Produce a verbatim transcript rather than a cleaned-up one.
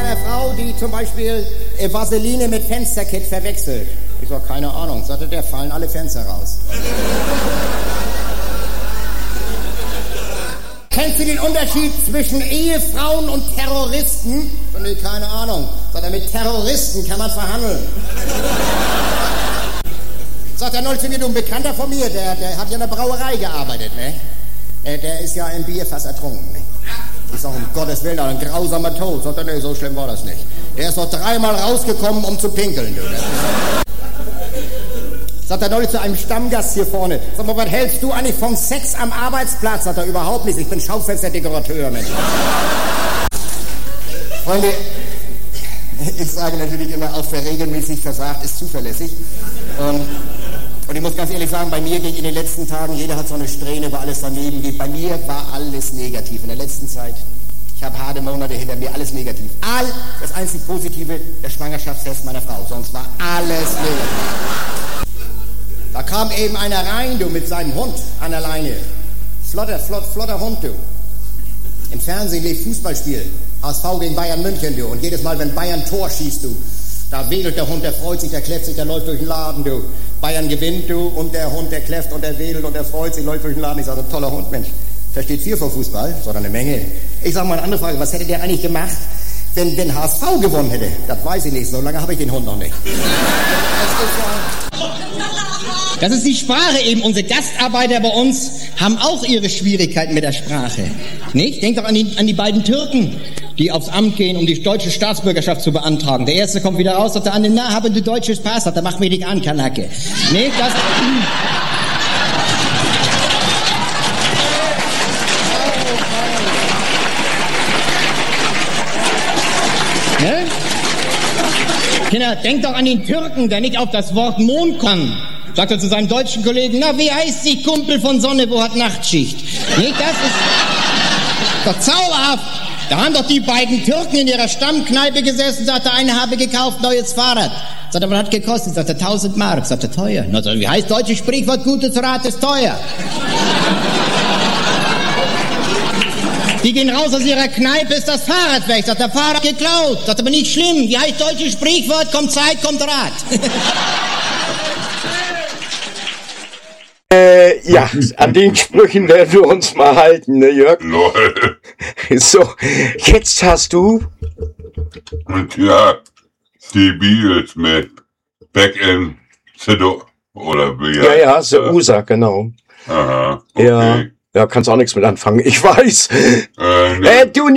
einer Frau, die zum Beispiel äh, Vaseline mit Fensterkit verwechselt. Ich sag, keine Ahnung. Sagte der, fallen alle Fenster raus. Kennst du den Unterschied zwischen Ehefrauen und Terroristen? So, nee, keine Ahnung. Sagt er, mit Terroristen kann man verhandeln. Sagt er neulich zu mir, du, ein Bekannter von mir, der, der hat ja in der Brauerei gearbeitet, ne? Der, der ist ja im Bierfass ertrunken, ne? Ich sag, um Gottes Willen, ein grausamer Tod. Sagt er, nee, so schlimm war das nicht. Der ist noch dreimal rausgekommen, um zu pinkeln, du. Sagt er neulich zu einem Stammgast hier vorne. Sag mal, was hältst du eigentlich vom Sex am Arbeitsplatz? Sagt er, überhaupt nichts. Ich bin Schaufensterdekorateur, Mensch. Freunde, ich sage natürlich immer, auch wer regelmäßig versagt, ist zuverlässig. Und, und ich muss ganz ehrlich sagen, bei mir ging in den letzten Tagen, jeder hat so eine Strähne, wo alles daneben geht. Bei mir war alles negativ in der letzten Zeit. Ich habe harte Monate hinter mir, alles negativ. All, das einzig Positive, der Schwangerschaftstest meiner Frau. Sonst war alles negativ. Da kam eben einer rein, du, mit seinem Hund an der Leine. Flotter, flott, flotter Hund, du. Im Fernsehen lief Fußballspiel. H S V gegen Bayern München, du. Und jedes Mal, wenn Bayern Tor schießt, du, da wedelt der Hund, der freut sich, der kläfft sich, der läuft durch den Laden, du. Bayern gewinnt, du, und der Hund, der kläfft und der wedelt und der freut sich, läuft durch den Laden. Ich sage, toller Hund, Mensch. Versteht viel vom Fußball, sondern eine Menge. Ich sage mal eine andere Frage, was hätte der eigentlich gemacht, wenn, wenn H S V gewonnen hätte? Das weiß ich nicht, so lange habe ich den Hund noch nicht. Das ist die Sprache eben. Unsere Gastarbeiter bei uns haben auch ihre Schwierigkeiten mit der Sprache. Nicht? Denkt doch an die, an die beiden Türken, die aufs Amt gehen, um die deutsche Staatsbürgerschaft zu beantragen. Der erste kommt wieder raus, sagt der andere, na, haben du deutsches Pass? Sagt er, mach mir dich an, Kanake. Nicht? Das... Ne? Kinder, denkt doch an den Türken, der nicht auf das Wort Mond kann. Sagt er zu seinem deutschen Kollegen, na, wie heißt sie, Kumpel von Sonne, wo hat Nachtschicht? Nicht, das ist doch zauberhaft. Da haben doch die beiden Türken in ihrer Stammkneipe gesessen, sagt der eine habe gekauft, neues Fahrrad. Sagt er, was hat gekostet? Sagt er, tausend Mark. Sagt er, teuer. Na, sagt er, wie heißt deutsches Sprichwort, gutes Rad ist teuer. Die gehen raus aus ihrer Kneipe, ist das Fahrrad weg. Sagt der Fahrrad geklaut. Sagt aber nicht schlimm. Wie heißt deutsches Sprichwort, kommt Zeit, kommt Rat. Äh, ja, an den Sprüchen werden wir uns mal halten, ne, Jörg? Lol. So, jetzt hast du... Und ja, die Beatles mit Back in Sedo oder wie? Ja, ja, The U S A, genau. Aha, okay. Ja, ja, kannst auch nichts mit anfangen, ich weiß. Äh, ne. äh, du